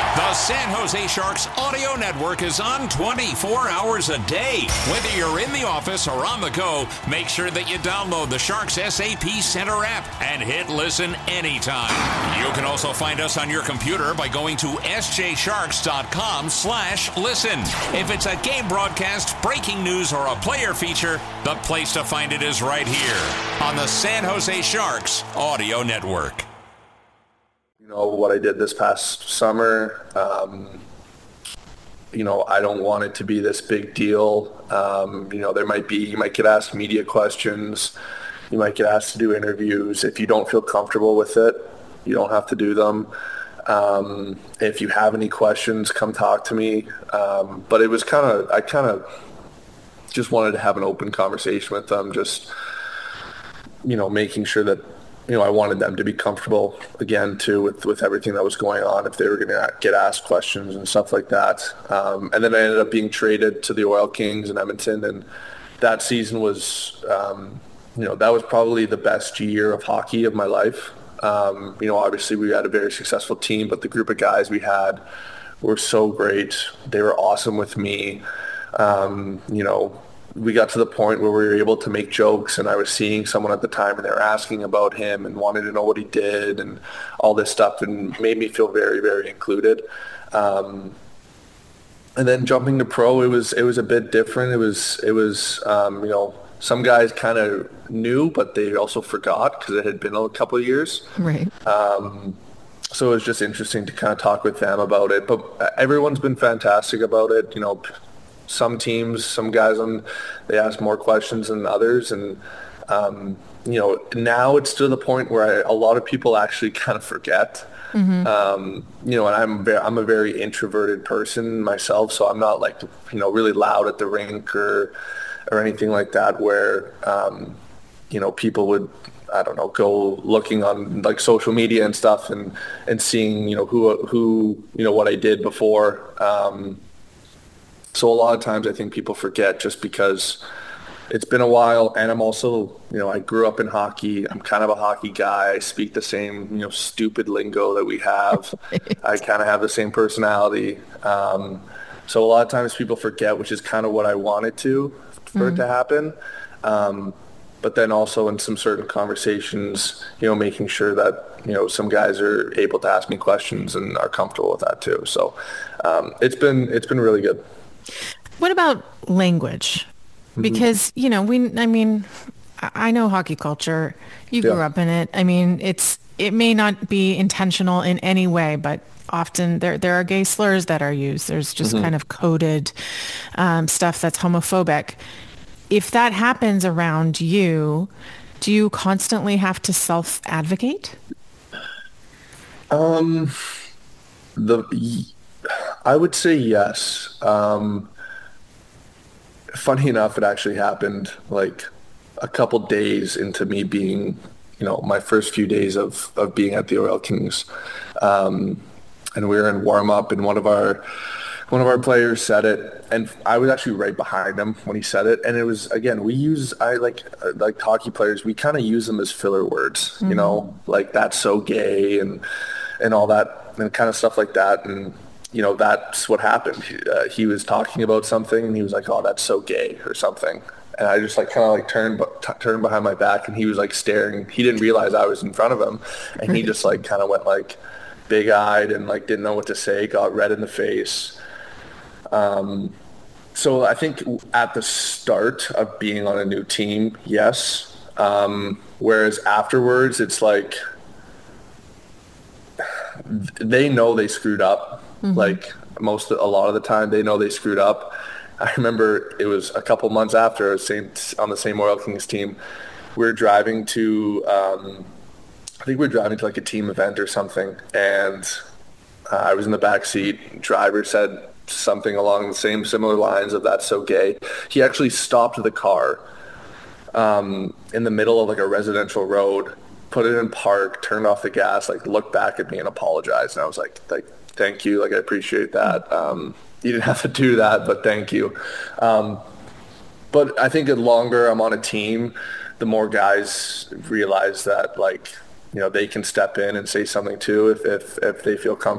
The San Jose Sharks audio network is on 24 hours a day. Whether you're in the office or on the go, make sure that you download the Sharks SAP Center app and hit listen anytime. You can also find us on your computer by going to sjsharks.com/listen. If it's a game broadcast, breaking news, or a player feature, the place to find it is right here on the San Jose Sharks audio network. What I did this past summer, I don't want it to be this big deal. You might get asked media questions. You might get asked to do interviews. If you don't feel comfortable with it, you don't have to do them. If you have any questions, come talk to me. But it was I just wanted to have an open conversation with them, just, making sure that, I wanted them to be comfortable again too with everything that was going on, if they were going to get asked questions and stuff like that. And then I ended up being traded to the Oil Kings in Edmonton, and that season was, that was probably the best year of hockey of my life. Obviously we had a very successful team, but the group of guys we had were so great. They were awesome with me. We got to the point where we were able to make jokes, and I was seeing someone at the time and they were asking about him and wanted to know what he did and all this stuff, and made me feel very, very included. And then jumping to pro, it was a bit different. It was some guys kind of knew, but they also forgot because it had been a couple of years. Right. So it was just interesting to kind of talk with them about it. But everyone's been fantastic about it. Some teams, some guys, they ask more questions than others. And, now it's to the point where a lot of people actually kind of forget. Mm-hmm. And I'm a very introverted person myself, so I'm not really loud at the rink or anything like that where, people would, I don't know, go looking on social media and stuff and seeing, who what I did before. So a lot of times I think people forget just because it's been a while, and I'm also, I grew up in hockey. I'm kind of a hockey guy. I speak the same, stupid lingo that we have. I kind of have the same personality. So a lot of times people forget, which is kind of what I wanted for it to happen. But then also in some certain conversations, making sure that, some guys are able to ask me questions and are comfortable with that too. So it's been really good. What about language? Because, I know hockey culture. You grew up in it. It may not be intentional in any way, but often there are gay slurs that are used. There's just kind of coded stuff that's homophobic. If that happens around you, do you constantly have to self-advocate? I would say yes. Funny enough, it actually happened a couple days into me being, my first few days of being at the Oil Kings. And we were in warm-up, and one of our players said it, and I was actually right behind him when he said it. And it was, again, I like hockey players, we kind of use them as filler words, that's so gay and all that and kind of stuff like that. And, that's what happened. He was talking about something and he was like, "Oh, that's so gay," or something. And I just turned behind my back, and he was staring. He didn't realize I was in front of him, and he just kind of went big-eyed and didn't know what to say, got red in the face. So I think at the start of being on a new team, yes. Whereas afterwards, it's they know they screwed up. Mm-hmm. A lot of the time, they know they screwed up. I remember it was a couple months after on the same Oil Kings team. We were driving to, I think we were driving to a team event or something, and I was in the back seat. Driver said something along the similar lines of "that's so gay." He actually stopped the car in the middle of a residential road, put it in park, turned off the gas, looked back at me and apologized. And I was like, thank you. I appreciate that. You didn't have to do that, but thank you. But I think the longer I'm on a team, the more guys realize that they can step in and say something too if they feel comfortable.